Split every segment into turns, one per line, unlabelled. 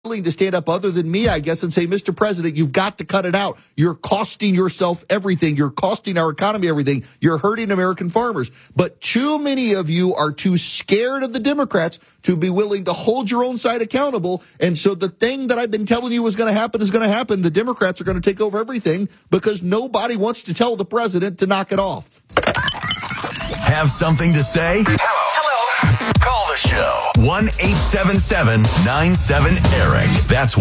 willing to stand up other than me, I guess, and say, Mr. President, you've got to cut it out. You're costing yourself everything. You're costing our economy everything. You're hurting American farmers. But too many of you are too scared of the Democrats to be willing to hold your own side accountable. And so the thing that I've been telling you is going to happen is going to happen. The Democrats are going to take over everything because nobody wants to tell the president to knock it off.
Have something to say? Hello. Call the show. 1-877-97-ERIC. That's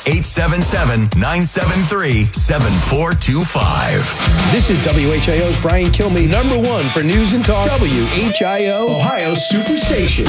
1-877-973-7425.
This is WHIO's Brian Kilmeade, #1 for news and talk. WHIO, Ohio Superstation.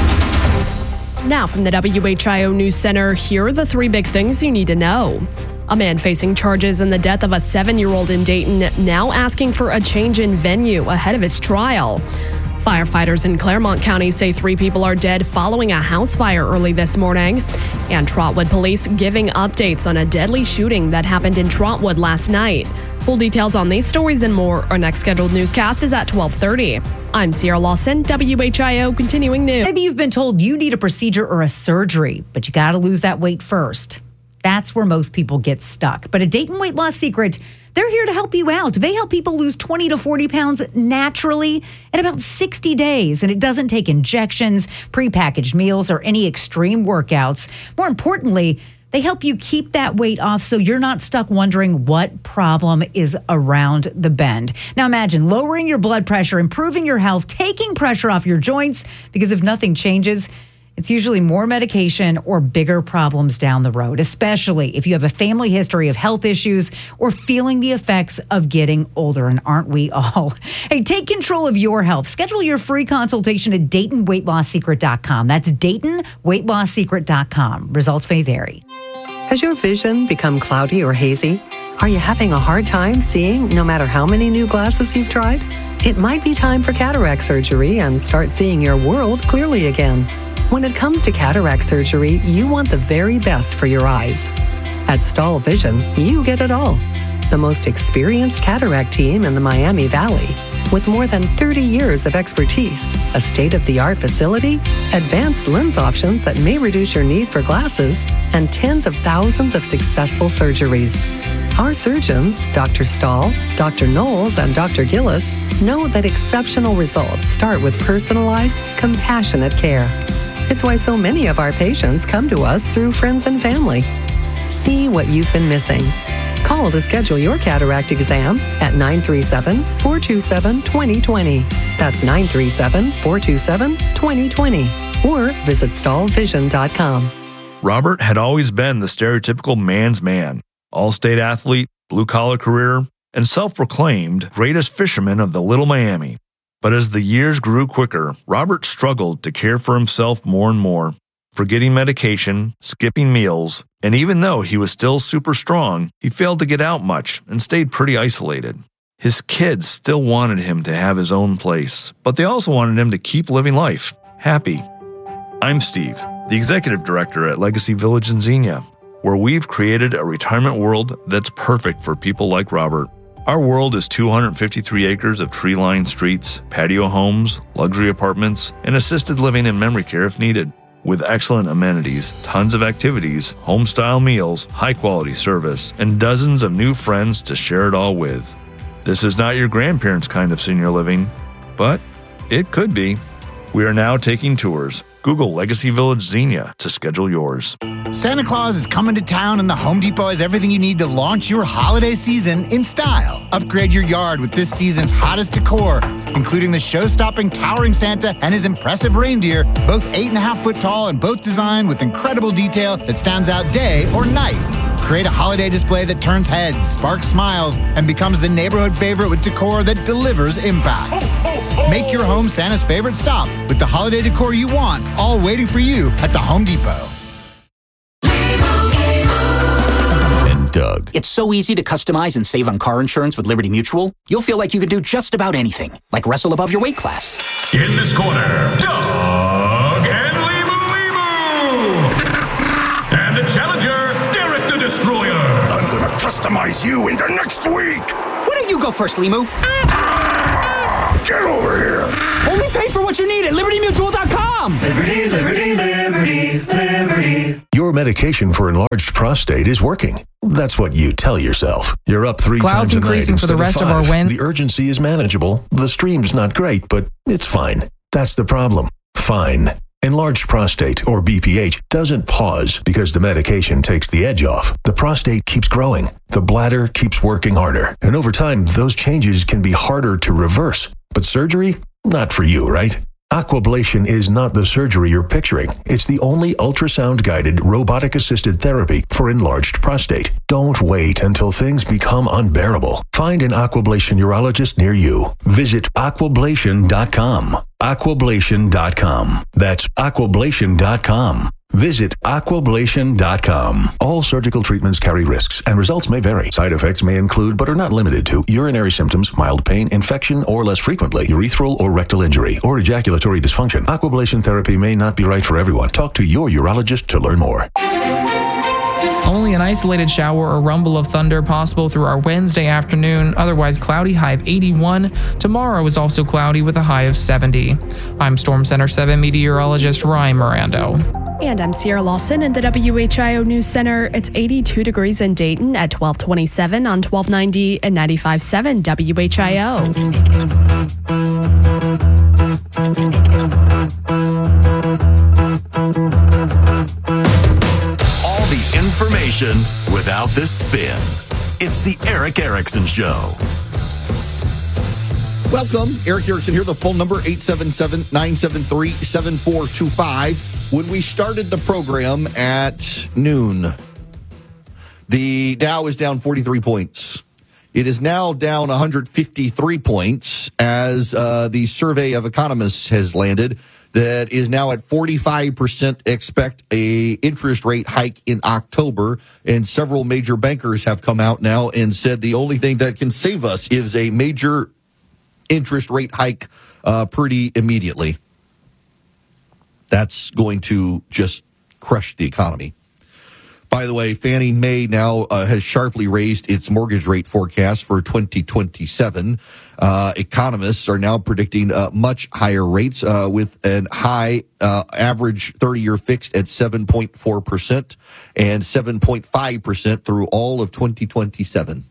Now from the WHIO News Center, here are the 3 big things you need to know. A man facing charges in the death of a 7-year-old in Dayton now asking for a change in venue ahead of his trial. Firefighters in Claremont County say 3 people are dead following a house fire early this morning. And Trotwood police giving updates on a deadly shooting that happened in Trotwood last night. Full details on these stories and more. Our next scheduled newscast is at 12:30. I'm Sierra Lawson, WHIO Continuing News.
Maybe you've been told you need a procedure or a surgery, but you got to lose that weight first. That's where most people get stuck. But at Dayton Weight Loss Secret, they're here to help you out. They help people lose 20 to 40 pounds naturally in about 60 days. And it doesn't take injections, prepackaged meals, or any extreme workouts. More importantly, they help you keep that weight off so you're not stuck wondering what problem is around the bend. Now imagine lowering your blood pressure, improving your health, taking pressure off your joints, because if nothing changes, it's usually more medication or bigger problems down the road, especially if you have a family history of health issues or feeling the effects of getting older, and aren't we all? Hey, take control of your health. Schedule your free consultation at DaytonWeightLossSecret.com. That's DaytonWeightLossSecret.com. Results may vary.
Has your vision become cloudy or hazy? Are you having a hard time seeing no matter how many new glasses you've tried? It might be time for cataract surgery and start seeing your world clearly again. When it comes to cataract surgery, you want the very best for your eyes. At Stahl Vision, you get it all. The most experienced cataract team in the Miami Valley, with more than 30 years of expertise, a state-of-the-art facility, advanced lens options that may reduce your need for glasses, and tens of thousands of successful surgeries. Our surgeons, Dr. Stahl, Dr. Knowles, and Dr. Gillis, know that exceptional results start with personalized, compassionate care. It's why so many of our patients come to us through friends and family. See what you've been missing. Call to schedule your cataract exam at 937-427-2020. That's 937-427-2020. Or visit StahlVision.com.
Robert had always been the stereotypical man's man. All-state athlete, blue-collar career, and self-proclaimed greatest fisherman of the Little Miami. But as the years grew quicker, Robert struggled to care for himself more and more, forgetting medication, skipping meals, and even though he was still super strong, he failed to get out much and stayed pretty isolated. His kids still wanted him to have his own place, but they also wanted him to keep living life, happy. I'm Steve, the executive director at Legacy Village in Xenia, where we've created a retirement world that's perfect for people like Robert. Our world is 253 acres of tree-lined streets, patio homes, luxury apartments, and assisted living and memory care if needed. With excellent amenities, tons of activities, home-style meals, high-quality service, and dozens of new friends to share it all with. This is not your grandparents' kind of senior living, but it could be. We are now taking tours. Google Legacy Village Xenia to schedule yours.
Santa Claus is coming to town, and the Home Depot has everything you need to launch your holiday season in style. Upgrade your yard with this season's hottest decor, including the show-stopping towering Santa and his impressive reindeer, both 8.5 foot tall and both designed with incredible detail that stands out day or night. Create a holiday display that turns heads, sparks smiles, and becomes the neighborhood favorite with decor that delivers impact. Make your home Santa's favorite stop with the holiday decor you want, all waiting for you at the Home Depot.
And Doug.
It's so easy to customize and save on car insurance with Liberty Mutual. You'll feel like you can do just about anything, like wrestle above your weight class.
In this corner, Doug and Limu. And the challenger, Derek the Destroyer.
I'm gonna customize you into next week.
Why don't you go first, Limu?
Get over here.
Only pay for what you need at LibertyMutual.com.
Liberty, liberty, liberty, liberty.
Your medication for enlarged prostate is working. That's what you tell yourself. You're up 3
Clouds
times a night
increasing for the
instead
rest
of
of our
5.
wind.
The urgency is manageable. The stream's not great, but it's fine. That's the problem. Fine. Enlarged prostate, or BPH, doesn't pause because the medication takes the edge off. The prostate keeps growing. The bladder keeps working harder. And over time, those changes can be harder to reverse. But surgery? Not for you, right? Aquablation is not the surgery you're picturing. It's the only ultrasound-guided, robotic-assisted therapy for enlarged prostate. Don't wait until things become unbearable. Find an Aquablation urologist near you. Visit aquablation.com. Aquablation.com. That's aquablation.com. Visit aquablation.com. All surgical treatments carry risks, and results may vary. Side effects may include, but are not limited to, urinary symptoms, mild pain, infection, or less frequently, urethral or rectal injury, or ejaculatory dysfunction. Aquablation therapy may not be right for everyone. Talk to your urologist to learn more.
Only an isolated shower or rumble of thunder possible through our Wednesday afternoon. Otherwise cloudy, high of 81. Tomorrow is also cloudy with a high of 70. I'm Storm Center 7 meteorologist Ryan Mirando.
And I'm Sierra Lawson in the WHIO News Center. It's 82 degrees in Dayton at 1227 on 1290 and 95.7 WHIO.
All the information without the spin. It's the Eric Erickson Show.
Welcome. Eric Erickson here. The phone number, 877-973-7425. When we started the program at noon, the Dow is down 43 points. It is now down 153 points as the survey of economists has landed. That is now at 45% expect a interest rate hike in October. And several major bankers have come out now and said the only thing that can save us is a major interest rate hike pretty immediately. That's going to just crush the economy. By the way, Fannie Mae now has sharply raised its mortgage rate forecast for 2027. Economists are now predicting much higher rates with an high average 30-year fixed at 7.4% and 7.5% through all of 2027.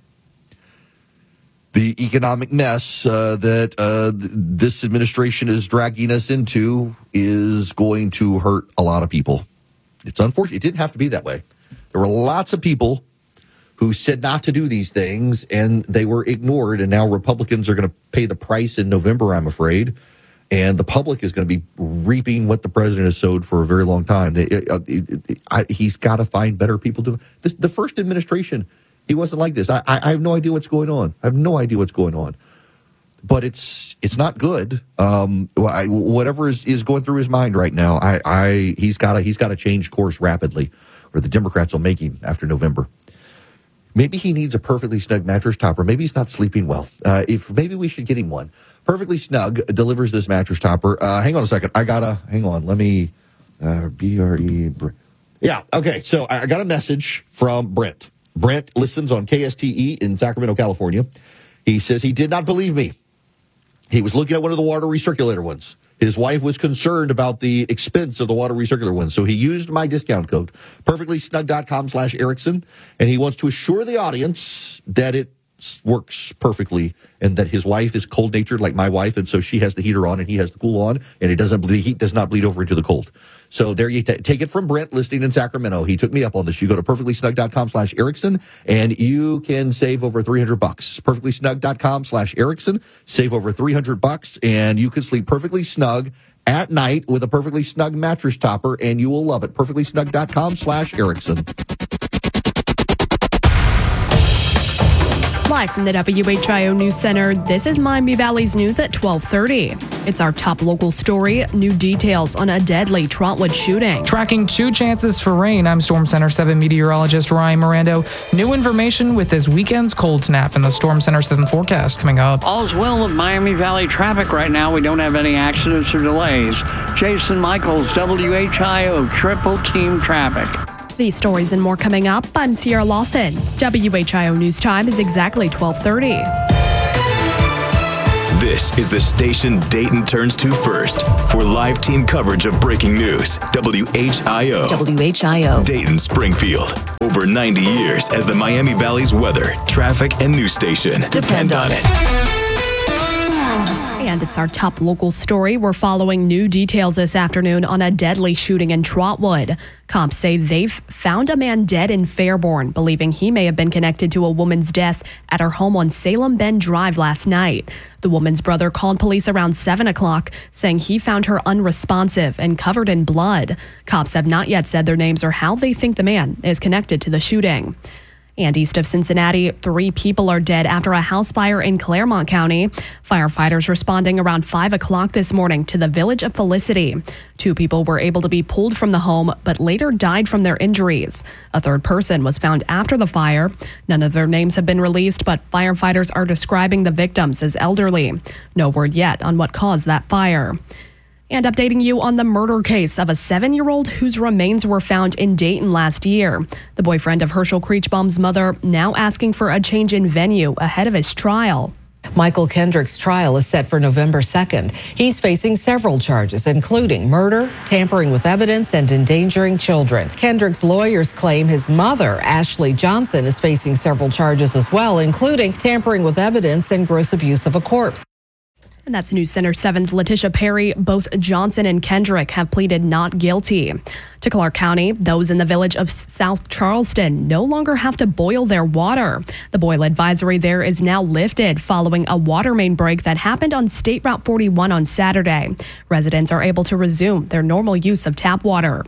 The economic mess that this administration is dragging us into is going to hurt a lot of people. It's unfortunate. It didn't have to be that way. There were lots of people who said not to do these things, and they were ignored, and now Republicans are going to pay the price in November, I'm afraid, and the public is going to be reaping what the president has sowed for a very long time. He's got to find better people to... The first administration... He wasn't like this. I have no idea what's going on. I have no idea what's going on. But it's not good. Whatever is going through his mind right now, he's got to change course rapidly, or the Democrats will make him after November. Maybe he needs a perfectly snug mattress topper. Maybe he's not sleeping well. Maybe we should get him one. Perfectly Snug delivers this mattress topper. Hang on a second. Hang on. Let me BRE. Yeah. Okay. So I got a message from Brent. Brent listens on KSTE in Sacramento, California. He says he did not believe me. He was looking at one of the water recirculator ones. His wife was concerned about the expense of the water recirculator ones, so he used my discount code, perfectlysnug.com/Erickson, and he wants to assure the audience that it works perfectly and that his wife is cold-natured like my wife, and so she has the heater on and he has the cool on, and the heat does not bleed over into the cold. So there you take it from Brent, listening in Sacramento. He took me up on this. You go to perfectlysnug.com/Erickson, and you can save over $300. Perfectlysnug.com/Erickson, save over $300, and you can sleep perfectly snug at night with a perfectly snug mattress topper, and you will love it. Perfectlysnug.com/Erickson.
Live from the WHIO News Center, this is Miami Valley's News at 12:30. It's our top local story. New details on a deadly Trotwood shooting.
Tracking 2 chances for rain, I'm Storm Center 7 meteorologist Ryan Mirando. New information with this weekend's cold snap in the Storm Center 7 forecast coming up.
All's well with Miami Valley traffic right now. We don't have any accidents or delays. Jason Michaels, WHIO Triple Team Traffic.
These stories and more coming up. I'm Sierra Lawson. WHIO News Time is exactly 12:30.
This is the station Dayton turns to first for live team coverage of breaking news. WHIO.
WHIO.
Dayton, Springfield. Over 90 years as the Miami Valley's weather, traffic, and news station. Depend on it.
And it's our top local story. We're following new details this afternoon on a deadly shooting in Trotwood. Cops say they've found a man dead in Fairborn, believing he may have been connected to a woman's death at her home on Salem Bend Drive last night. The woman's brother called police around 7 o'clock, saying he found her unresponsive and covered in blood. Cops have not yet said their names or how they think the man is connected to the shooting. And east of Cincinnati, 3 people are dead after a house fire in Claremont County. Firefighters responding around 5 o'clock this morning to the village of Felicity. 2 people were able to be pulled from the home, but later died from their injuries. A 3rd person was found after the fire. None of their names have been released, but firefighters are describing the victims as elderly. No word yet on what caused that fire. And updating you on the murder case of a 7-year-old whose remains were found in Dayton last year. The boyfriend of Herschel Creechbaum's mother now asking for a change in venue ahead of his trial.
Michael Kendrick's trial is set for November 2nd. He's facing several charges, including murder, tampering with evidence, and endangering children. Kendrick's lawyers claim his mother, Ashley Johnson, is facing several charges as well, including tampering with evidence and gross abuse of a corpse.
And that's News Center 7's Letitia Perry. Both Johnson and Kendrick have pleaded not guilty. To Clark County, those in the village of South Charleston no longer have to boil their water. The boil advisory there is now lifted following a water main break that happened on State Route 41 on Saturday. Residents are able to resume their normal use of tap water.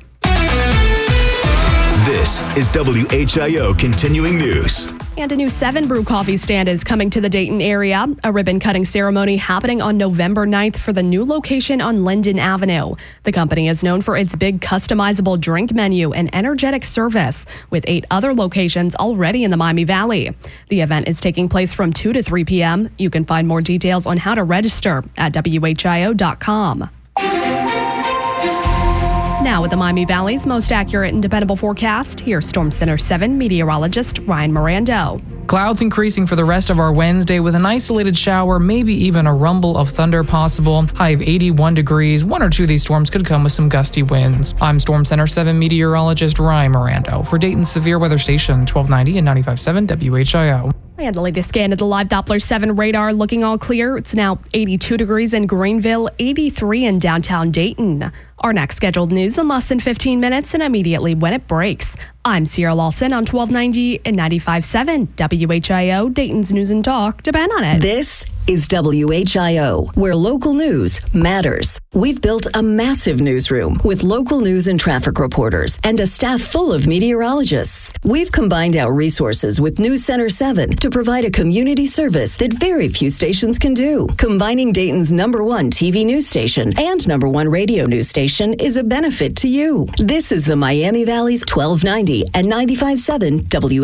This is WHIO Continuing News.
And a new 7 Brew coffee stand is coming to the Dayton area. A ribbon-cutting ceremony happening on November 9th for the new location on Linden Avenue. The company is known for its big customizable drink menu and energetic service, with 8 other locations already in the Miami Valley. The event is taking place from 2 to 3 p.m. You can find more details on how to register at WHIO.com. Now with the Miami Valley's most accurate and dependable forecast, here's Storm Center 7 meteorologist Ryan Mirando.
Clouds increasing for the rest of our Wednesday with an isolated shower, maybe even a rumble of thunder possible. High of 81 degrees. 1 or 2 of these storms could come with some gusty winds. I'm Storm Center 7 meteorologist Ryan Mirando for Dayton's Severe Weather Station 1290 and 95.7 WHIO.
And the latest scan of the live Doppler 7 radar looking all clear. It's now 82 degrees in Greenville, 83 in downtown Dayton. Our next scheduled news in less than 15 minutes and immediately when it breaks. I'm Sierra Lawson on 1290 and 95.7 WHIO, Dayton's News and Talk. Depend on it.
This is WHIO, where local news matters. We've built a massive newsroom with local news and traffic reporters and a staff full of meteorologists. We've combined our resources with News Center 7 to provide a community service that very few stations can do. Combining Dayton's #1 TV news station and #1 radio news station is a benefit to you. This is the Miami Valley's 1290 and 95.7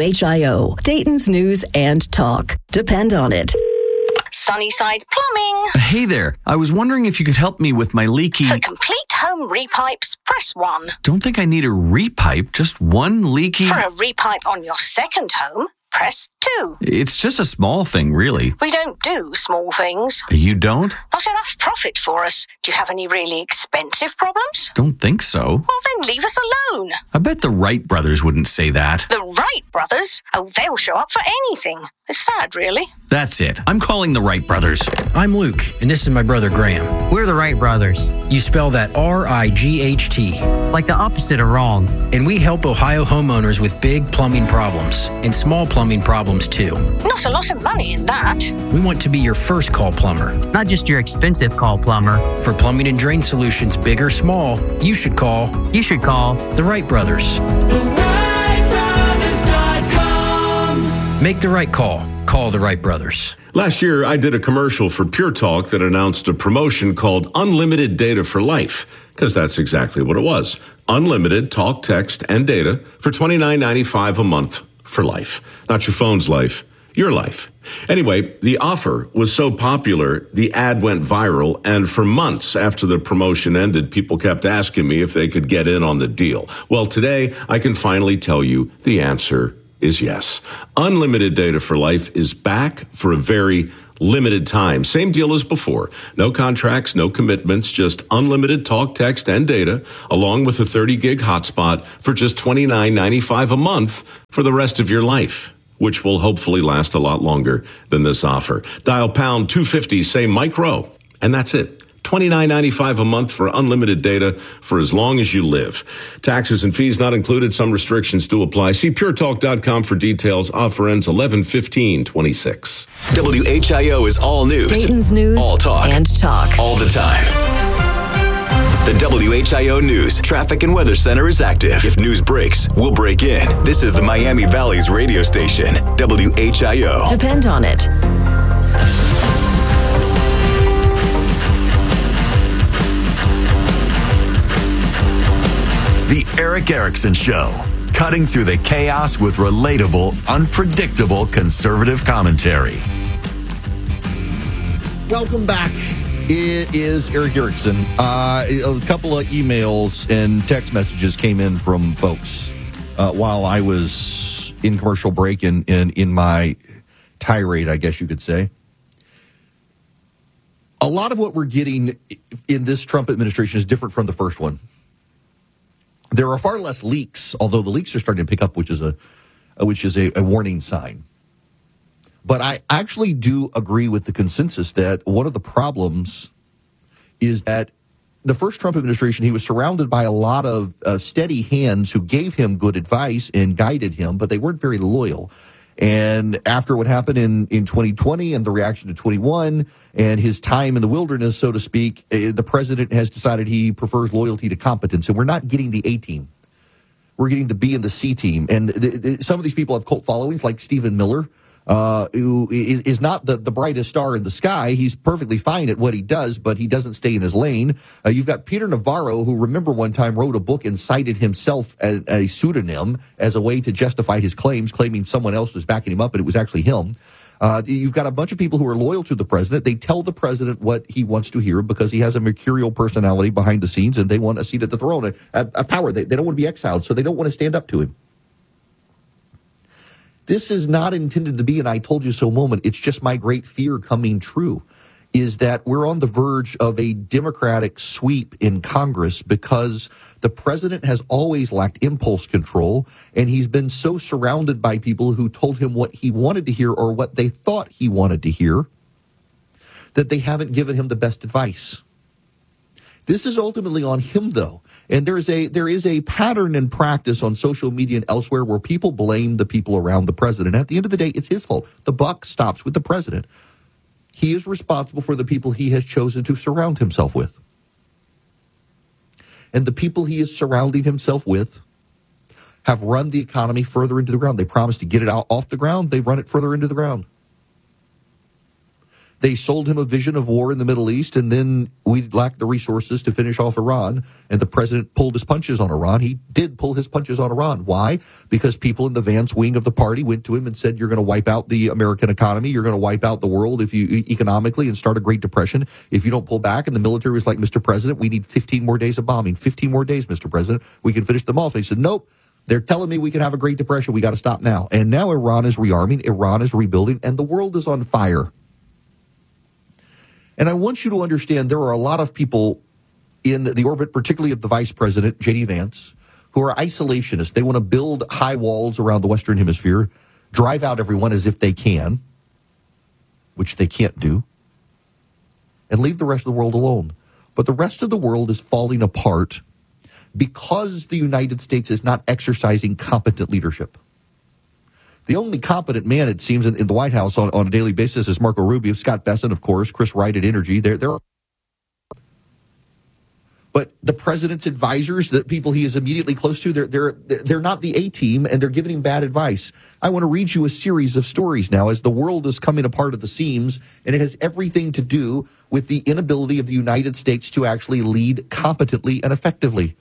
WHIO, Dayton's News and Talk. Depend on it.
Sunnyside Plumbing.
Hey there. I was wondering if you could help me with my leaky...
For complete home repipes, press 1.
Don't think I need a repipe, just one leaky...
For a repipe on your second home, press 2.
It's just a small thing, really.
We don't do small things.
You don't?
Not enough profit for us. Do you have any really expensive problems?
Don't think so.
Well, then leave us alone.
I bet the Wright brothers wouldn't say that.
The Wright brothers? Oh, they'll show up for anything. It's sad, really.
That's it. I'm calling the Wright brothers.
I'm Luke, and this is my brother Graham.
We're the Wright brothers.
You spell that R-I-G-H-T.
Like the opposite of wrong.
And we help Ohio homeowners with big plumbing problems and small plumbing problems too.
Not a lot of money in that.
We want to be your first call plumber.
Not just your expensive call plumber.
For plumbing and drain solutions, big or small, you should call the Wright Brothers. Make the right call. Call the Wright Brothers.
Last year, I did a commercial for Pure Talk that announced a promotion called Unlimited Data for Life, because that's exactly what it was. Unlimited talk, text, and data for $29.95 a month for life. Not your phone's life, your life. Anyway, the offer was so popular, the ad went viral, and for months after the promotion ended, people kept asking me if they could get in on the deal. Well, today, I can finally tell you the answer is yes. Unlimited Data for Life is back for a very Limited time. Same deal as before. No contracts, no commitments, just unlimited talk, text, and data, along with a 30-gig hotspot for just $29.95 a month for the rest of your life, which will hopefully last a lot longer than this offer. Dial pound 250, say Mike Rowe, and that's it. $29.95 a month for unlimited data for as long as you live. Taxes and fees not included. Some restrictions do apply. See puretalk.com for details. Offer ends 11/15/26.
WHIO is all news.
Dayton's news
all talk.
And talk.
All the time. The WHIO News Traffic and Weather Center is active. If news breaks, we'll break in. This is the Miami Valley's radio station, WHIO.
Depend on it.
The Eric Erickson Show, cutting through the chaos with relatable, unpredictable conservative commentary.
Welcome back. It is Eric Erickson. A couple of emails and text messages came in from folks while I was in commercial break and in my tirade, I guess you could say. A lot of what we're getting in this Trump administration is different from the first one. There are far less leaks, although the leaks are starting to pick up, which is a warning sign. But I actually do agree with the consensus that one of the problems is that the first Trump administration, he was surrounded by a lot of steady hands who gave him good advice and guided him, but they weren't very loyal. And after what happened in 2020 and the reaction to 21 and his time in the wilderness, so to speak, the president has decided he prefers loyalty to competence. And we're not getting the A team. We're getting the B and the C team. And some of these people have cult followings, like Stephen Miller, who is not the brightest star in the sky. He's perfectly fine at what he does, but he doesn't stay in his lane. You've got Peter Navarro, who, remember, one time wrote a book and cited himself as a pseudonym as a way to justify his claims, claiming someone else was backing him up, and it was actually him. You've got a bunch of people who are loyal to the president. They tell the president what he wants to hear because he has a mercurial personality behind the scenes, and they want a seat at the throne, a power. They don't want to be exiled, so they don't want to stand up to him. This is not intended to be an I told you so moment. It's just my great fear coming true, is that we're on the verge of a Democratic sweep in Congress because the president has always lacked impulse control, and he's been so surrounded by people who told him what he wanted to hear or what they thought he wanted to hear that they haven't given him the best advice. This is ultimately on him, though. And there is a pattern and practice on social media and elsewhere where people blame the people around the president. At the end of the day, it's his fault. The buck stops with the president. He is responsible for the people he has chosen to surround himself with. And the people he is surrounding himself with have run the economy further into the ground. They promised to get it out off the ground. They've run it further into the ground. They sold him a vision of war in the Middle East, and then we lacked the resources to finish off Iran, and the president pulled his punches on Iran. He did pull his punches on Iran. Why? Because people in the Vance wing of the party went to him and said, you're going to wipe out the American economy, you're going to wipe out the world if you economically and start a Great Depression if you don't pull back. And the military was like, Mr. President, we need 15 more days of bombing. 15 more days, Mr. President. We can finish them off. They said, nope. They're telling me we can have a Great Depression. We got to stop now. And now Iran is rearming, Iran is rebuilding, and the world is on fire. And I want you to understand there are a lot of people in the orbit, particularly of the vice president, J.D. Vance, who are isolationists. They want to build high walls around the Western Hemisphere, drive out everyone as if they can, which they can't do, and leave the rest of the world alone. But the rest of the world is falling apart because the United States is not exercising competent leadership. The only competent man, it seems, in the White House on a daily basis is Marco Rubio, Scott Bessent, of course, Chris Wright at Energy. But the president's advisors, the people he is immediately close to, they're not the A-team, and they're giving him bad advice. I want to read you a series of stories now as the world is coming apart at the seams, and it has everything to do with the inability of the United States to actually lead competently and effectively.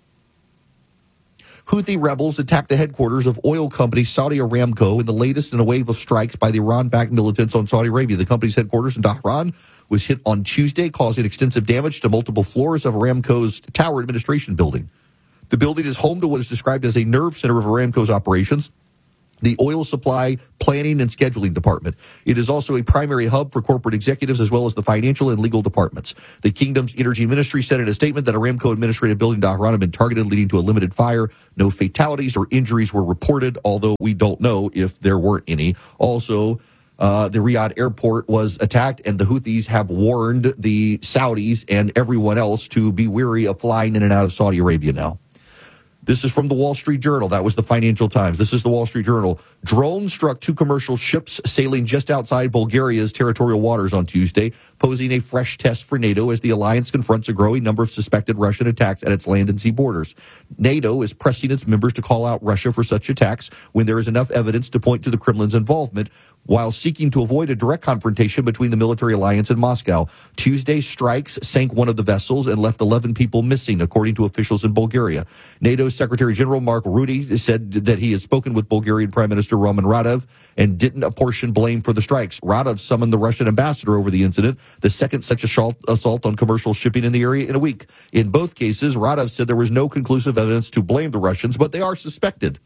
Houthi rebels attacked the headquarters of oil company Saudi Aramco in the latest in a wave of strikes by the Iran-backed militants on Saudi Arabia. The company's headquarters in Tehran was hit on Tuesday, causing extensive damage to multiple floors of Aramco's Tower Administration building. The building is home to what is described as a nerve center of Aramco's operations, the oil supply planning and scheduling department. It is also a primary hub for corporate executives as well as the financial and legal departments. The kingdom's energy ministry said in a statement that Aramco administrative building Dhahran had been targeted, leading to a limited fire. No fatalities or injuries were reported, although we don't know if there weren't any. Also, the Riyadh airport was attacked, and the Houthis have warned the Saudis and everyone else to be wary of flying in and out of Saudi Arabia now. This is from the Wall Street Journal. That was the Financial Times. This is the Wall Street Journal. Drones struck 2 commercial ships sailing just outside Bulgaria's territorial waters on Tuesday, posing a fresh test for NATO as the alliance confronts a growing number of suspected Russian attacks at its land and sea borders. NATO is pressing its members to call out Russia for such attacks when there is enough evidence to point to the Kremlin's involvement, while seeking to avoid a direct confrontation between the military alliance and Moscow. Tuesday's strikes sank one of the vessels and left 11 people missing, according to officials in Bulgaria. NATO's Secretary General Mark Rutte said that he had spoken with Bulgarian Prime Minister Roman Radev and didn't apportion blame for the strikes. Radev summoned the Russian ambassador over the incident, the second such assault on commercial shipping in the area in a week. In both cases, Radev said there was no conclusive evidence to blame the Russians, but they are suspected.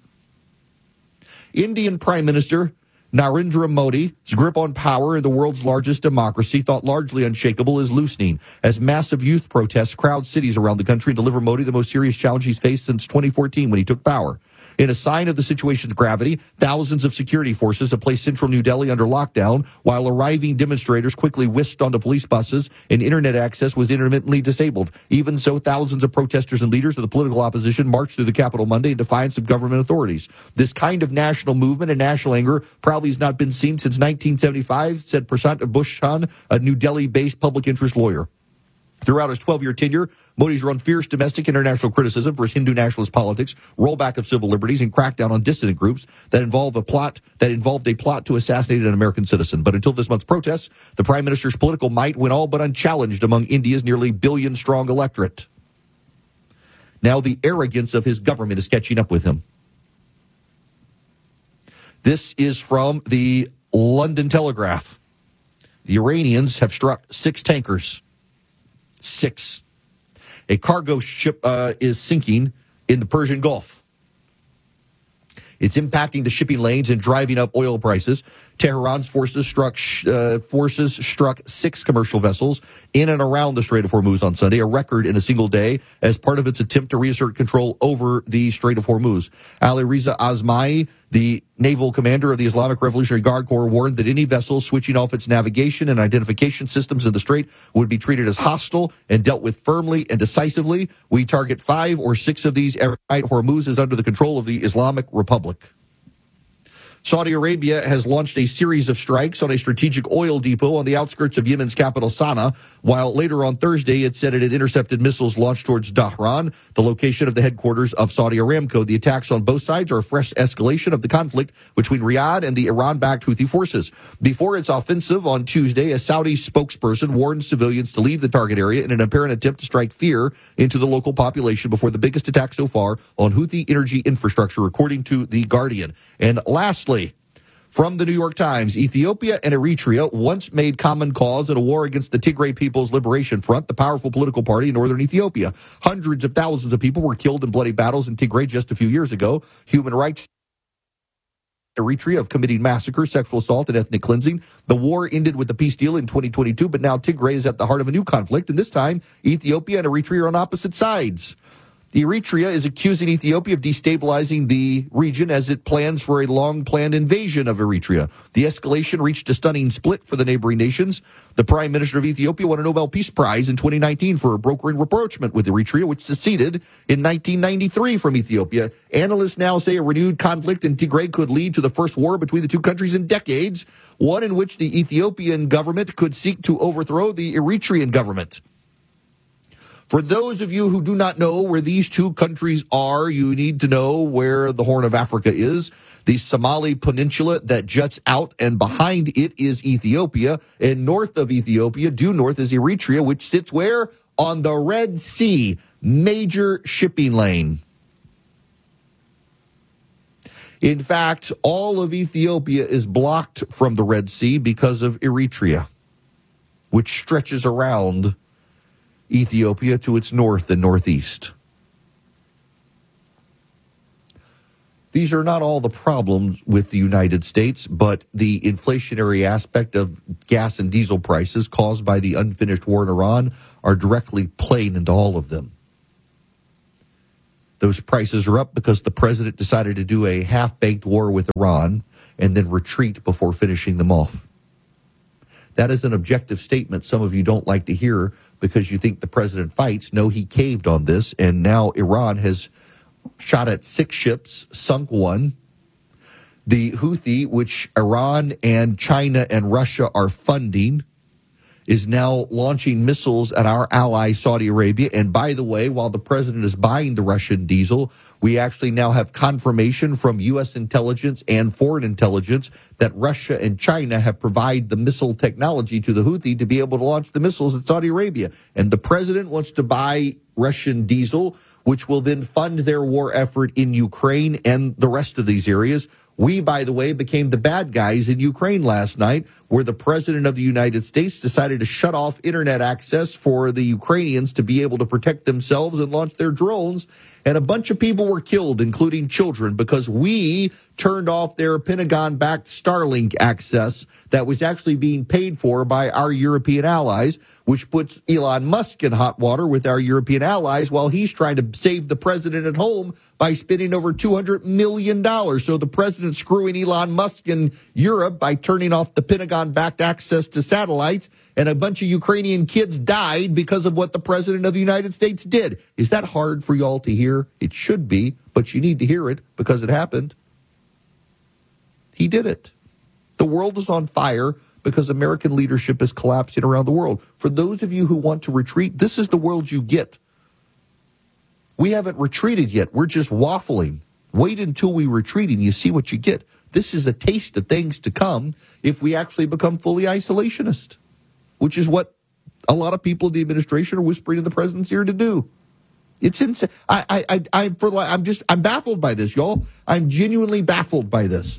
Indian Prime Minister Narendra Modi's grip on power in the world's largest democracy, thought largely unshakable, is loosening as massive youth protests crowd cities around the country and deliver Modi the most serious challenge he's faced since 2014 when he took power. In a sign of the situation's gravity, thousands of security forces have placed central New Delhi under lockdown, while arriving demonstrators quickly whisked onto police buses and internet access was intermittently disabled. Even so, thousands of protesters and leaders of the political opposition marched through the capital Monday in defiance of government authorities. This kind of national movement and national anger probably has not been seen since 1975, said Prashant Bhushan, a New Delhi-based public interest lawyer. Throughout his 12-year tenure, Modi's run fierce domestic and international criticism for his Hindu nationalist politics, rollback of civil liberties, and crackdown on dissident groups that involved a plot to assassinate an American citizen. But until this month's protests, the prime minister's political might went all but unchallenged among India's nearly billion-strong electorate. Now the arrogance of his government is catching up with him. This is from the London Telegraph. The Iranians have struck 6 tankers. 6. A cargo ship is sinking in the Persian Gulf. It's impacting the shipping lanes and driving up oil prices. Tehran's forces struck 6 commercial vessels in and around the Strait of Hormuz on Sunday, a record in a single day, as part of its attempt to reassert control over the Strait of Hormuz. Ali Reza Azmai, the naval commander of the Islamic Revolutionary Guard Corps, warned that any vessel switching off its navigation and identification systems in the strait would be treated as hostile and dealt with firmly and decisively. We target 5 or 6 of these every night. Hormuz is under the control of the Islamic Republic. Saudi Arabia has launched a series of strikes on a strategic oil depot on the outskirts of Yemen's capital, Sana'a, while later on Thursday it said it had intercepted missiles launched towards Dhahran, the location of the headquarters of Saudi Aramco. The attacks on both sides are a fresh escalation of the conflict between Riyadh and the Iran-backed Houthi forces. Before its offensive on Tuesday, a Saudi spokesperson warned civilians to leave the target area in an apparent attempt to strike fear into the local population before the biggest attack so far on Houthi energy infrastructure, according to The Guardian. And lastly, from the New York Times, Ethiopia and Eritrea once made common cause in a war against the Tigray People's Liberation Front, the powerful political party in northern Ethiopia. Hundreds of thousands of people were killed in bloody battles in Tigray just a few years ago. Human rights Eritrea of committing massacre, sexual assault, and ethnic cleansing. The war ended with the peace deal in 2022, but now Tigray is at the heart of a new conflict, and this time Ethiopia and Eritrea are on opposite sides. Eritrea is accusing Ethiopia of destabilizing the region as it plans for a long-planned invasion of Eritrea. The escalation reached a stunning split for the neighboring nations. The Prime Minister of Ethiopia won a Nobel Peace Prize in 2019 for brokering rapprochement with Eritrea, which seceded in 1993 from Ethiopia. Analysts now say a renewed conflict in Tigray could lead to the first war between the two countries in decades, one in which the Ethiopian government could seek to overthrow the Eritrean government. For those of you who do not know where these two countries are, you need to know where the Horn of Africa is. The Somali Peninsula that juts out, and behind it is Ethiopia. And north of Ethiopia, due north, is Eritrea, which sits where? On the Red Sea, major shipping lane. In fact, all of Ethiopia is blocked from the Red Sea because of Eritrea, which stretches around Ethiopia to its north and northeast. these are not all the problems with the United States, but the inflationary aspect of gas and diesel prices caused by the unfinished war in Iran are directly playing into all of them. Those prices are up because the president decided to do a half-baked war with Iran and then retreat before finishing them off. That is an objective statement some of you don't like to hear because you think the president fights. No, he caved on this, and now Iran has shot at 6 ships, sunk one. The Houthi, which Iran and China and Russia are funding, is now launching missiles at our ally, Saudi Arabia. And by the way, while the president is buying the Russian diesel, we actually now have confirmation from U.S. intelligence and foreign intelligence that Russia and China have provided the missile technology to the Houthi to be able to launch the missiles at Saudi Arabia. And the president wants to buy Russian diesel, which will then fund their war effort in Ukraine and the rest of these areas. We, by the way, became the bad guys in Ukraine last night, where the president of the United States decided to shut off internet access for the Ukrainians to be able to protect themselves and launch their drones. And a bunch of people were killed, including children, because we turned off their Pentagon-backed Starlink access that was actually being paid for by our European allies, which puts Elon Musk in hot water with our European allies while he's trying to save the president at home by spending over $200 million. So the president's screwing Elon Musk in Europe by turning off the Pentagon-backed access to satellites, and a bunch of Ukrainian kids died because of what the president of the United States did. Is that hard for y'all to hear? It should be, but you need to hear it because it happened. He did it. The world is on fire because American leadership is collapsing around the world. For those of you who want to retreat, this is the world you get. We haven't retreated yet. We're just waffling. Wait until we retreat and you see what you get. This is a taste of things to come if we actually become fully isolationist, which is what a lot of people in the administration are whispering to the president's ear to do. It's insane. I'm baffled by this, y'all. I'm genuinely baffled by this.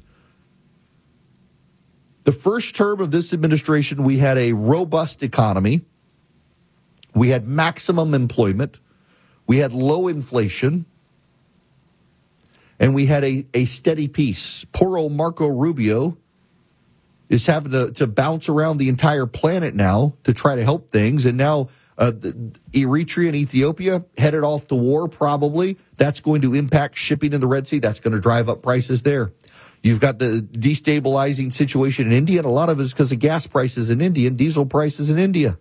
The first term of this administration, we had a robust economy. We had maximum employment. We had low inflation. And we had a steady peace. Poor old Marco Rubio is having to bounce around the entire planet now to try to help things. And now Eritrea and Ethiopia headed off to war, probably. That's going to impact shipping in the Red Sea. That's going to drive up prices there. You've got the destabilizing situation in India, and a lot of it is because of gas prices in India and diesel prices in India.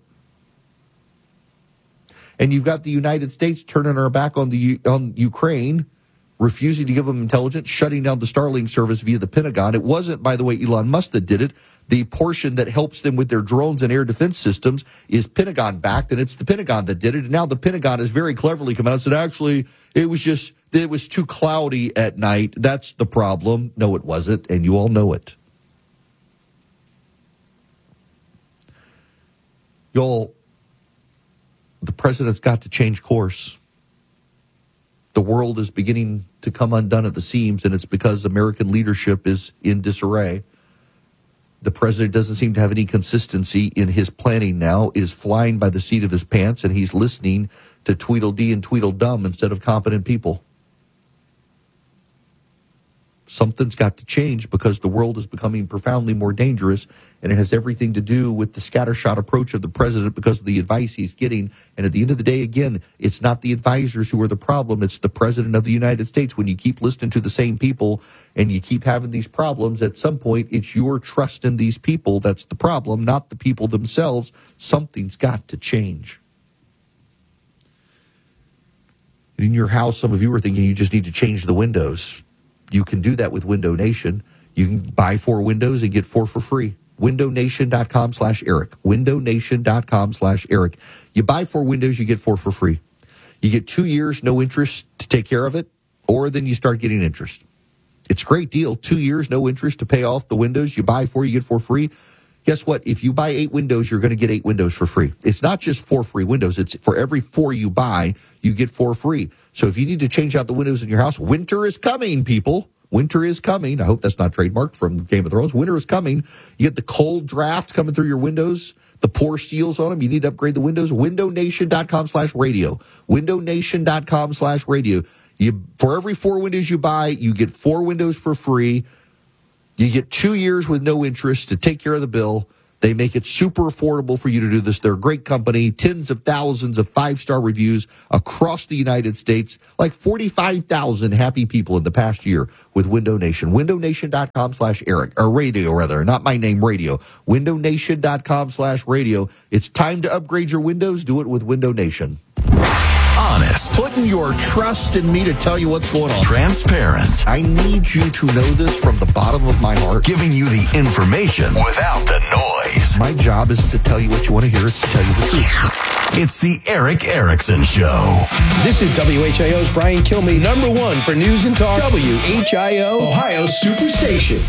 And you've got the United States turning our back on Ukraine, refusing to give them intelligence, shutting down the Starlink service via the Pentagon. It wasn't, by the way, Elon Musk that did it. The portion that helps them with their drones and air defense systems is Pentagon-backed, and it's the Pentagon that did it. And now the Pentagon has very cleverly come out and said, actually, it was too cloudy at night. That's the problem. No, it wasn't, and you all know it. Y'all, the president's got to change course. The world is beginning to come undone at the seams, and it's because American leadership is in disarray. The president doesn't seem to have any consistency in his planning now, is flying by the seat of his pants, and he's listening to Tweedledee and Tweedledum instead of competent people. Something's got to change because the world is becoming profoundly more dangerous, and it has everything to do with the scattershot approach of the president because of the advice he's getting. And at the end of the day, again, it's not the advisors who are the problem. It's the president of the United States. When you keep listening to the same people and you keep having these problems, at some point, it's your trust in these people that's the problem, not the people themselves. Something's got to change. In your house, some of you are thinking you just need to change the windows. You can do that with Window Nation. You can buy 4 windows and get 4 for free. WindowNation.com/Eric. WindowNation.com/Eric. You buy 4 windows, you get 4 for free. You get 2 years, no interest to take care of it, or then you start getting interest. It's a great deal. 2 years, no interest to pay off the windows. You buy 4, you get 4 free. Guess what? If you buy 8 windows, you're going to get 8 windows for free. It's not just 4 free windows. It's for every 4 you buy, you get 4 free. So if you need to change out the windows in your house, winter is coming, people. Winter is coming. I hope that's not trademarked from Game of Thrones. Winter is coming. You get the cold draft coming through your windows, the poor seals on them. You need to upgrade the windows. WindowNation.com/radio. WindowNation.com/radio. For every 4 windows you buy, you get 4 windows for free. You get 2 years with no interest to take care of the bill. They make it super affordable for you to do this. They're a great company, tens of thousands of 5-star reviews across the United States, like 45,000 happy people in the past year with Window Nation. WindowNation.com/Eric, or radio rather, not my name, radio. WindowNation.com/radio. It's time to upgrade your windows. Do it with Window Nation.
Honest.
Putting your trust in me to tell you what's going on.
Transparent.
I need you to know this from the bottom of my heart.
Giving you the information without the noise.
My job isn't to tell you what you want to hear, it's to tell you the truth.
It's the Eric Erickson Show.
This is WHIO's Brian Kilmeade, #1 for news and talk. WHIO, Ohio's Superstation.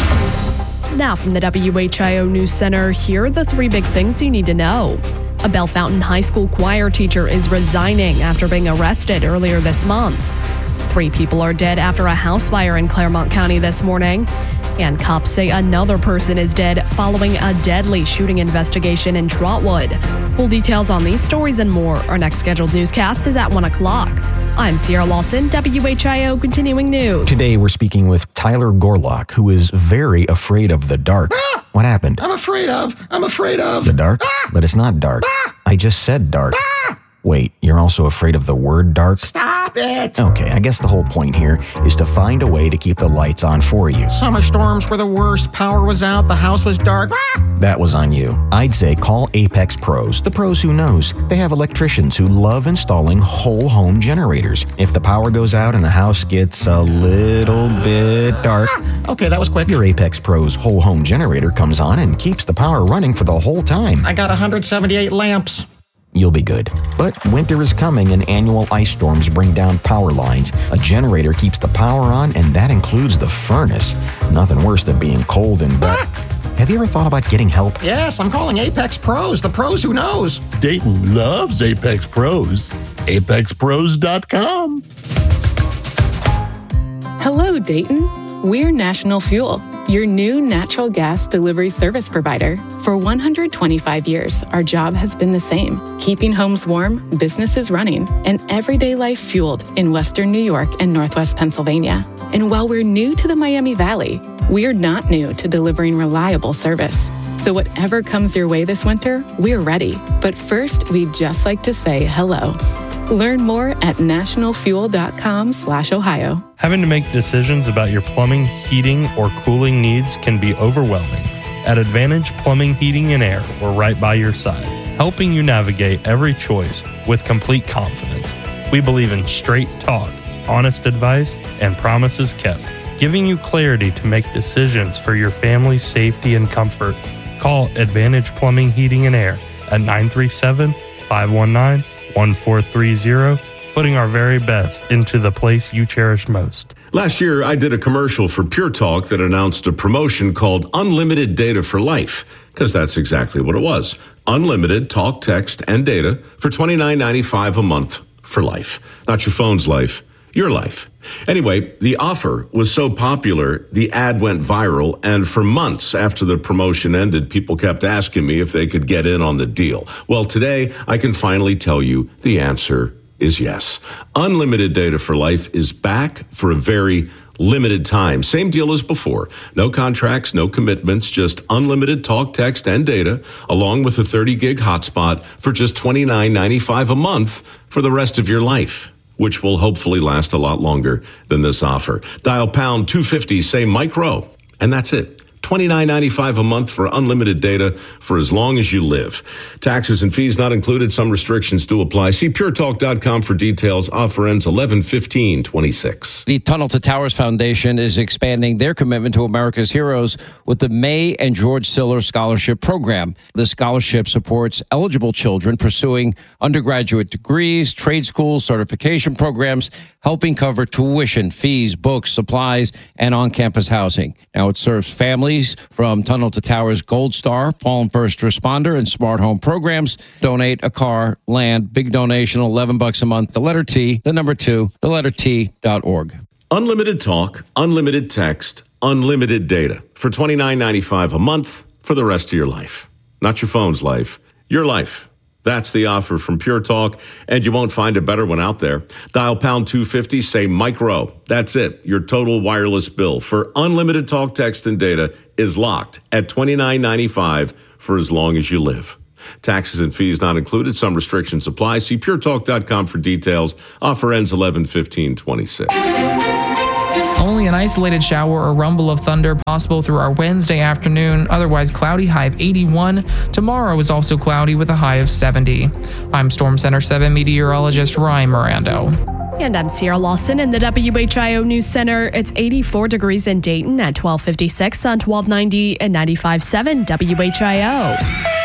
Now from the WHIO News Center, here are the 3 big things you need to know. A Bell Fountain High School choir teacher is resigning after being arrested earlier this month. 3 people are dead after a house fire in Claremont County this morning. And cops say another person is dead following a deadly shooting investigation in Trotwood. Full details on these stories and more. Our next scheduled newscast is at 1 o'clock. I'm Sierra Lawson, WHIO Continuing News.
Today we're speaking with Tyler Gorlock, who is very afraid of the dark. What happened?
I'm afraid of.
The dark? But it's not dark. I just said dark. Wait, you're also afraid of the word dark?
Stop it!
Okay, I guess the whole point here is to find a way to keep the lights on for you.
Summer storms were the worst. Power was out. The house was dark.
That was on you. I'd say call Apex Pros, the pros who knows. They have electricians who love installing whole home generators. If the power goes out and the house gets a little bit dark,
Okay, that was quick.
your Apex Pros whole home generator comes on and keeps the power running for the whole time.
I got 178 lamps.
You'll be good. But winter is coming and annual ice storms bring down power lines. A generator keeps the power on, and that includes the furnace. Nothing worse than being cold and wet. Have you ever thought about getting help?
Yes, I'm calling Apex Pros, the pros who knows.
Dayton loves Apex Pros. ApexPros.com.
Hello, Dayton. We're National Fuel, your new natural gas delivery service provider. For 125 years, our job has been the same, keeping homes warm, businesses running, and everyday life fueled in Western New York and Northwest Pennsylvania. And while we're new to the Miami Valley, we're not new to delivering reliable service. So whatever comes your way this winter, we're ready. But first, we'd just like to say hello. Learn more at nationalfuel.com/Ohio.
Having to make decisions about your plumbing, heating, or cooling needs can be overwhelming. At Advantage Plumbing, Heating, and Air, we're right by your side, helping you navigate every choice with complete confidence. We believe in straight talk, honest advice, and promises kept, giving you clarity to make decisions for your family's safety and comfort. Call Advantage Plumbing, Heating, and Air at 937-519-1430, putting our very best into the place you cherish most.
Last year, I did a commercial for Pure Talk that announced a promotion called Unlimited Data for Life, because that's exactly what it was. Unlimited talk, text, and data for $29.95 a month for life. Not your phone's life, your life. Anyway, the offer was so popular, the ad went viral, and for months after the promotion ended, people kept asking me if they could get in on the deal. Well, today, I can finally tell you the answer is yes. Unlimited Data for Life is back for a very limited time. Same deal as before. No contracts, no commitments, just unlimited talk, text, and data, along with a 30-gig hotspot for just $29.95 a month for the rest of your life, which will hopefully last a lot longer than this offer. Dial pound 250, say Mike Rowe, and that's it. $29.95 a month for unlimited data for as long as you live. Taxes and fees not included. Some restrictions do apply. See puretalk.com for details. Offer ends 11/15/26.
The Tunnel to Towers Foundation is expanding their commitment to America's heroes with the May and George Siller Scholarship Program. The scholarship supports eligible children pursuing undergraduate degrees, trade schools, certification programs, helping cover tuition, fees, books, supplies, and on-campus housing. Now it serves families from Tunnel to Towers Gold Star, Fallen First Responder, and Smart Home programs. Donate a car, land, big donation, $11 a month. The letter T, the number 2, the letter T.org.
Unlimited talk, unlimited text, unlimited data for $29.95 a month for the rest of your life. Not your phone's life, your life. That's the offer from Pure Talk, and you won't find a better one out there. Dial pound 250, say micro. That's it. Your total wireless bill for unlimited talk, text, and data is locked at $29.95 for as long as you live. Taxes and fees not included. Some restrictions apply. See puretalk.com for details. Offer ends 11/15/26.
Only an isolated shower or rumble of thunder possible through our Wednesday afternoon. Otherwise cloudy, high of 81. Tomorrow is also cloudy with a high of 70. I'm Storm Center 7 meteorologist Ryan Mirando.
And I'm Sierra Lawson in the WHIO News Center. It's 84 degrees in Dayton at 1256 on 1290 and 95.7 WHIO.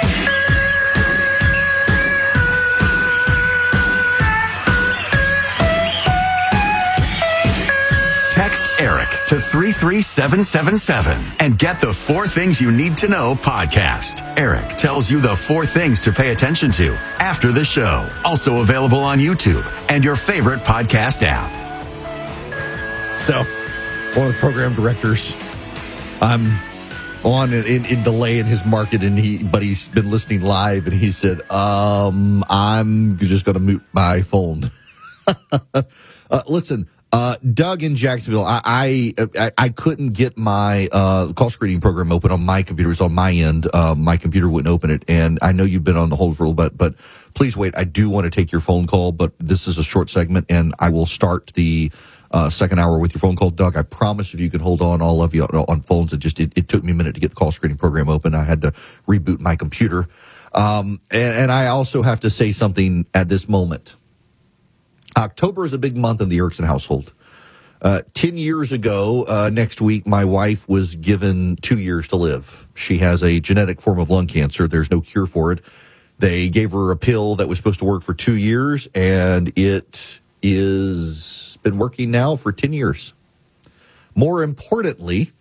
Text Eric to 33777 and get the 4 Things You Need to Know podcast. Eric tells you the 4 things to pay attention to after the show. Also available on YouTube and your favorite podcast app.
So, one of the program directors, I'm on in delay in his market, but he's been listening live, and he said, I'm just going to mute my phone. Listen, Doug in Jacksonville, I couldn't get my call screening program open on my computer. It was on my end. My computer wouldn't open it, and I know you've been on the hold for a little bit, but please wait. I do want to take your phone call, but this is a short segment, and I will start the second hour with your phone call. Doug, I promise if you could hold on, all of you on phones, it took me a minute to get the call screening program open. I had to reboot my computer. And I also have to say something at this moment. October is a big month in the Erickson household. 10 years ago, next week, my wife was given 2 years to live. She has a genetic form of lung cancer. There's no cure for it. They gave her a pill that was supposed to work for 2 years, and it is been working now for 10 years. More importantly,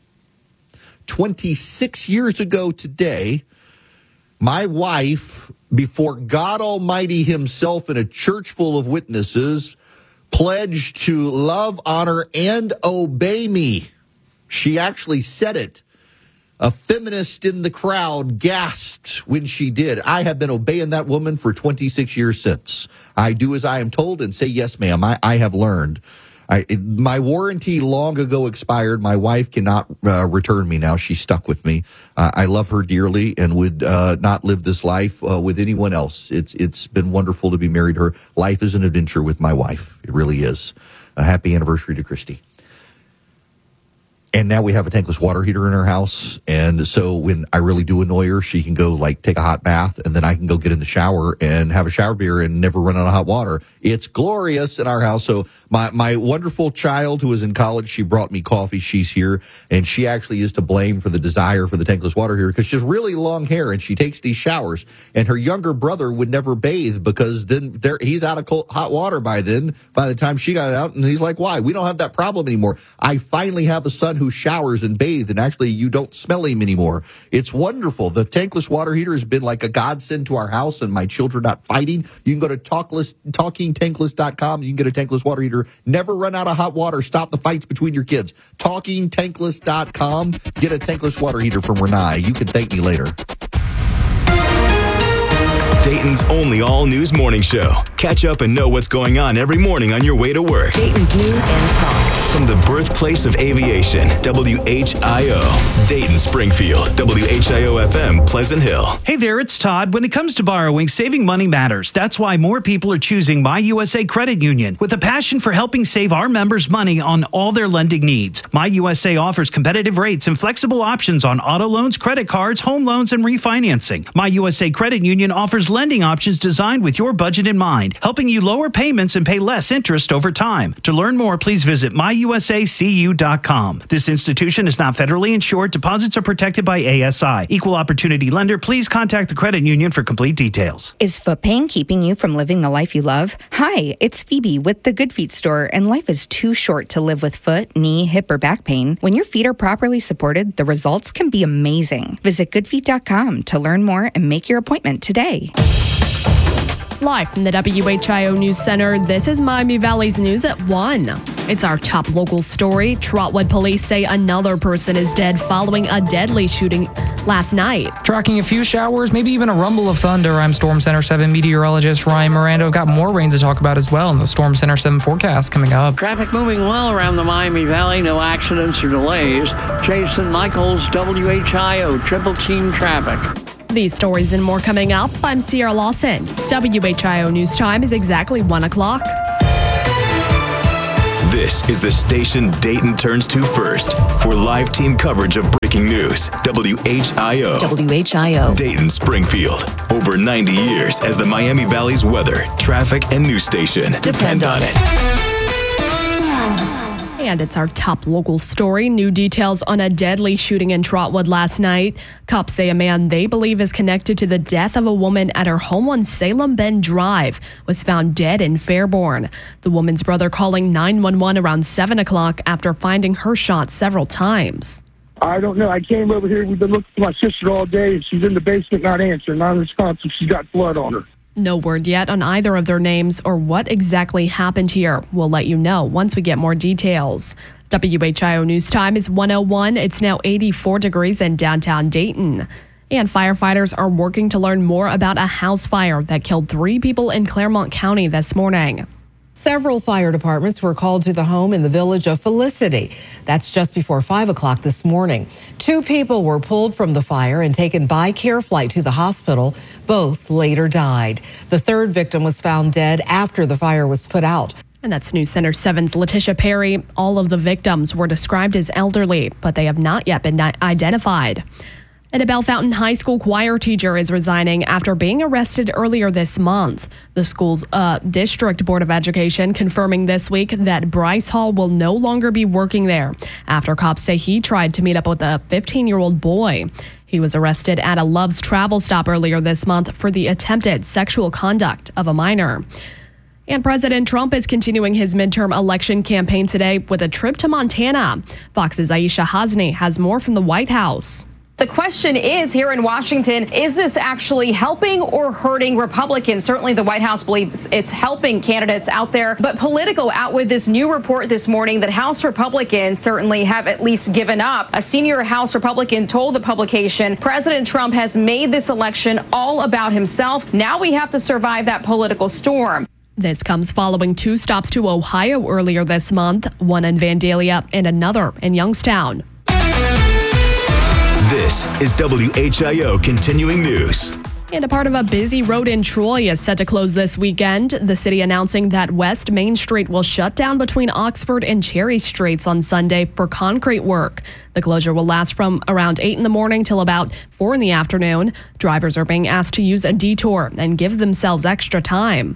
26 years ago today, my wife, before God Almighty himself and a church full of witnesses, pledged to love, honor, and obey me. She actually said it. A feminist in the crowd gasped when she did. I have been obeying that woman for 26 years since. I do as I am told and say, yes, ma'am. I have learned. My warranty long ago expired. My wife cannot return me now. She's stuck with me. I love her dearly and would not live this life with anyone else. It's been wonderful to be married to her. Life is an adventure with my wife. It really is. A happy anniversary to Christy. And now we have a tankless water heater in our house. And so when I really do annoy her, she can go take a hot bath, and then I can go get in the shower and have a shower beer and never run out of hot water. It's glorious in our house. So my wonderful child who is in college, she brought me coffee. She's here, and she actually is to blame for the desire for the tankless water heater because she has really long hair and she takes these showers. And her younger brother would never bathe because then he's out of hot water by the time she got out. And he's like, why? We don't have that problem anymore. I finally have a son who showers and bathes, and actually you don't smell him anymore. It's wonderful. The tankless water heater has been like a godsend to our house, and my children not fighting. You can go to talkingtankless.com. You can get a tankless water heater. Never run out of hot water. Stop the fights between your kids. Talkingtankless.com. Get a tankless water heater from Renai. You can thank me later.
Dayton's only all-news morning show. Catch up and know what's going on every morning on your way to work.
Dayton's News and Talk.
From the birthplace of aviation, WHIO. Dayton, Springfield, WHIO-FM, Pleasant Hill.
Hey there, it's Todd. When it comes to borrowing, saving money matters. That's why more people are choosing My USA Credit Union. With a passion for helping save our members money on all their lending needs, My USA offers competitive rates and flexible options on auto loans, credit cards, home loans, and refinancing. My USA Credit Union offers lending options designed with your budget in mind, helping you lower payments and pay less interest over time. To learn more, please visit myusacu.com. This institution is not federally insured. Deposits are protected by ASI. Equal opportunity lender. Please contact the credit union for complete details.
Is foot pain keeping you from living the life you love? Hi, it's Phoebe with the Good Feet store, and life is too short to live with foot, knee, hip, or back pain. When your feet are properly supported, the results can be amazing. Visit goodfeet.com to learn more and make your appointment today.
Live from the WHIO News Center, this is Miami Valley's News at 1. It's our top local story. Trotwood police say another person is dead following a deadly shooting last night.
Tracking a few showers, maybe even a rumble of thunder. I'm Storm Center 7 meteorologist Ryan Miranda. I've got more rain to talk about as well in the Storm Center 7 forecast coming up.
Traffic moving well around the Miami Valley. No accidents or delays. Jason Michaels, WHIO, Triple Team Traffic.
These stories and more coming up. I'm Sierra Lawson. WHIO News Time is exactly 1 o'clock.
This is the station Dayton turns to first for live team coverage of breaking news. WHIO.
WHIO.
Dayton, Springfield. Over 90 years as the Miami Valley's weather, traffic, and news station. Depend on it.
And it's our top local story. New details on a deadly shooting in Trotwood last night. Cops say a man they believe is connected to the death of a woman at her home on Salem Bend Drive was found dead in Fairborn. The woman's brother calling 911 around 7 o'clock after finding her shot several times.
I don't know. I came over here. We've been looking for my sister all day, and she's in the basement not answering, non-responsive. She's got blood on her.
No word yet on either of their names or what exactly happened here. We'll let you know once we get more details. WHIO News Time is 1:01. It's now 84 degrees in downtown Dayton. And firefighters are working to learn more about a house fire that killed 3 people in Claremont County this morning.
Several fire departments were called to the home in the village of Felicity. That's just before 5 o'clock this morning. 2 people were pulled from the fire and taken by care flight to the hospital. Both later died. The 3rd victim was found dead after the fire was put out.
And that's News Center 7's Letitia Perry. All of the victims were described as elderly, but they have not yet been identified. And a Bellefontaine High School choir teacher is resigning after being arrested earlier this month. The school's District Board of Education confirming this week that Bryce Hall will no longer be working there after cops say he tried to meet up with a 15-year-old boy. He was arrested at a Love's travel stop earlier this month for the attempted sexual conduct of a minor. And President Trump is continuing his midterm election campaign today with a trip to Montana. Fox's Aisha Hasni has more from the White House.
The question is here in Washington, is this actually helping or hurting Republicans? Certainly the White House believes it's helping candidates out there. But Politico out with this new report this morning that House Republicans certainly have at least given up. A senior House Republican told the publication, President Trump has made this election all about himself. Now we have to survive that political storm.
This comes following 2 stops to Ohio earlier this month, one in Vandalia and another in Youngstown.
This is WHIO Continuing News.
And a part of a busy road in Troy is set to close this weekend. The city announcing that West Main Street will shut down between Oxford and Cherry Streets on Sunday for concrete work. The closure will last from around 8 in the morning till about 4 in the afternoon. Drivers are being asked to use a detour and give themselves extra time.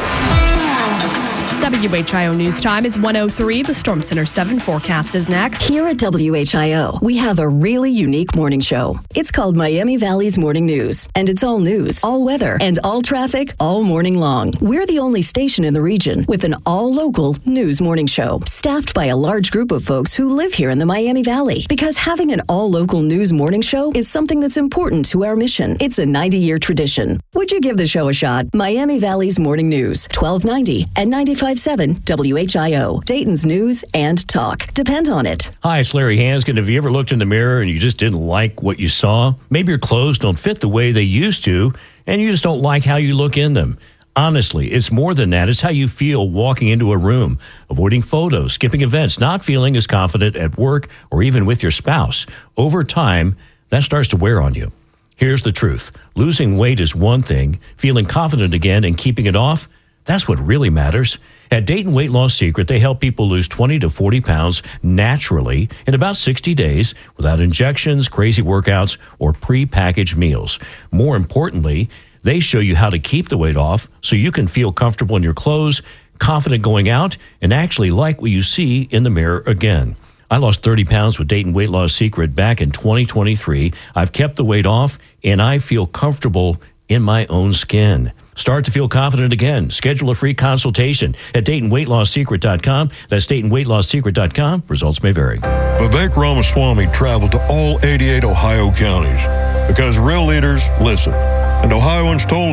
WHIO News Time is 1:03. The Storm Center 7 forecast is next.
Here at WHIO, we have a really unique morning show. It's called Miami Valley's Morning News, and it's all news, all weather, and all traffic all morning long. We're the only station in the region with an all-local news morning show, staffed by a large group of folks who live here in the Miami Valley. Because having an all-local news morning show is something that's important to our mission. It's a 90-year tradition. Would you give the show a shot? Miami Valley's Morning News, 1290 and 95.7 WHIO, Dayton's news and talk. Depend on it.
Hi, it's Larry Hanskin. Have you ever looked in the mirror and you just didn't like what you saw? Maybe your clothes don't fit the way they used to, and you just don't like how you look in them. Honestly, it's more than that. It's how you feel walking into a room, avoiding photos, skipping events, not feeling as confident at work or even with your spouse. Over time, that starts to wear on you. Here's the truth. Losing weight is one thing. Feeling confident again and keeping it off, that's what really matters. At Dayton Weight Loss Secret, they help people lose 20 to 40 pounds naturally in about 60 days without injections, crazy workouts, or pre-packaged meals. More importantly, they show you how to keep the weight off so you can feel comfortable in your clothes, confident going out, and actually like what you see in the mirror again. I lost 30 pounds with Dayton Weight Loss Secret back in 2023. I've kept the weight off, and I feel comfortable in my own skin. Start to feel confident again. Schedule a free consultation at DaytonWeightLossSecret.com. That's DaytonWeightLossSecret.com. Results may vary.
Vivek Ramaswamy traveled to all 88 Ohio counties because real leaders listen. And Ohioans told him,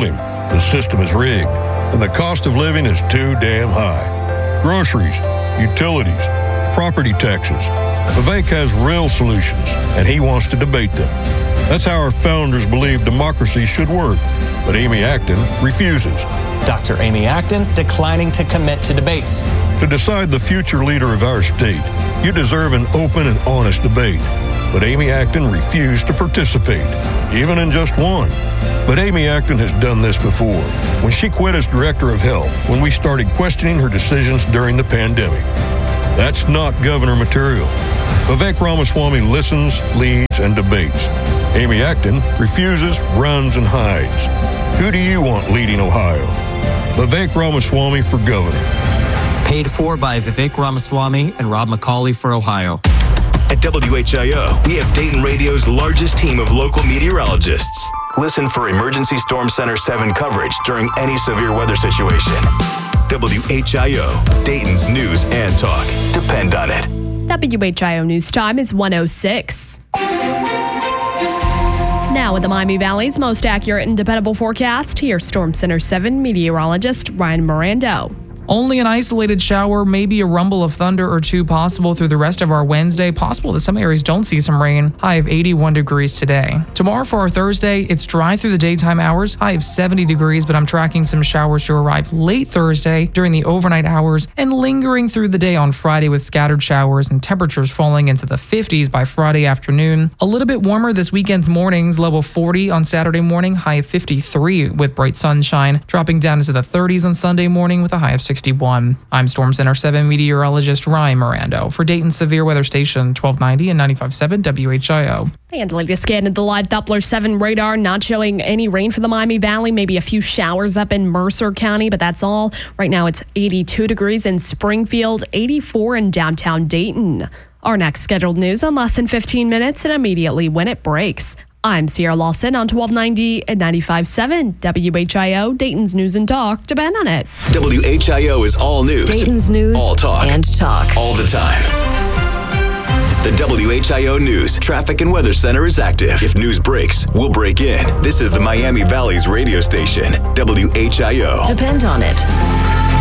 The system is rigged, and the cost of living is too damn high. Groceries, utilities, property taxes. Vivek has real solutions, and he wants to debate them. That's how our founders believed democracy should work, but Amy Acton refuses.
Dr. Amy Acton declining to commit to debates.
To decide the future leader of our state, you deserve an open and honest debate. But Amy Acton refused to participate, even in just one. But Amy Acton has done this before, when she quit as director of health, when we started questioning her decisions during the pandemic. That's not governor material. Vivek Ramaswamy listens, leads, and debates. Amy Acton refuses, runs, and hides. Who do you want leading Ohio? Vivek Ramaswamy for governor.
Paid for by Vivek Ramaswamy and Rob McCauley for Ohio.
At WHIO, we have Dayton Radio's largest team of local meteorologists. Listen for Emergency Storm Center 7 coverage during any severe weather situation. WHIO, Dayton's news and talk. Depend on it.
WHIO News Time is 1:06. Now with the Miami Valley's most accurate and dependable forecast, here's Storm Center 7 meteorologist Ryan Mirando.
Only an isolated shower, maybe a rumble of thunder or two possible through the rest of our Wednesday. Possible that some areas don't see some rain. High of 81 degrees today. Tomorrow for our Thursday, it's dry through the daytime hours. High of 70 degrees, but I'm tracking some showers to arrive late Thursday during the overnight hours and lingering through the day on Friday with scattered showers and temperatures falling into the 50s by Friday afternoon. A little bit warmer this weekend's mornings, low of 40 on Saturday morning, high of 53 with bright sunshine, dropping down into the 30s on Sunday morning with a high of 61. I'm Storm Center 7 meteorologist Ryan Mirando for Dayton Severe Weather Station 1290 and 95.7 WHIO.
And the latest scan of the live Doppler 7 radar, not showing any rain for the Miami Valley, maybe a few showers up in Mercer County, but that's all. Right now it's 82 degrees in Springfield, 84 in downtown Dayton. Our next scheduled news in less than 15 minutes and immediately when it breaks. I'm Sierra Lawson on 1290 and 95.7 WHIO, Dayton's News and Talk. Depend on it.
WHIO is all news.
Dayton's News
all talk.
And talk.
All the time. The WHIO News Traffic and Weather Center is active. If news breaks, we'll break in. This is the Miami Valley's radio station, WHIO.
Depend on it.